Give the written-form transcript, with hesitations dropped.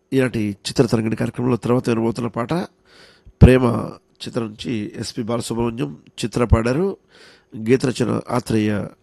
ఈనాటి చిత్ర తరంగిణి కార్యక్రమంలో తర్వాత వినబోతున్న పాట ప్రేమ చిత్రం నుంచి ఎస్పి బాలసుబ్రహ్మణ్యం చిత్ర పాడారు. గీత రచన ఆత్రేయ,